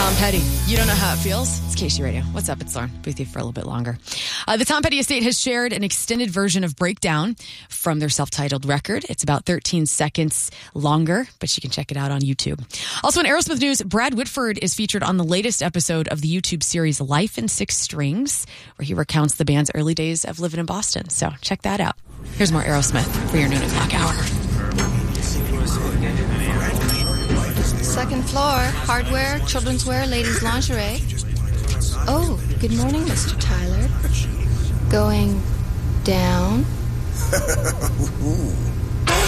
Tom Petty. You don't know how it feels? It's Casey Radio. What's up? It's Lauren. Be with you for a little bit longer. The Tom Petty Estate has shared an extended version of Breakdown from their self-titled record. It's about 13 seconds longer, but you can check it out on YouTube. Also in Aerosmith news, Brad Whitford is featured on the latest episode of the YouTube series Life in Six Strings, where he recounts the band's early days of living in Boston. So check that out. Here's more Aerosmith for your noon o'clock hour. Second floor, hardware, children's wear, ladies' lingerie. Oh, good morning, Mr. Tyler. Going down?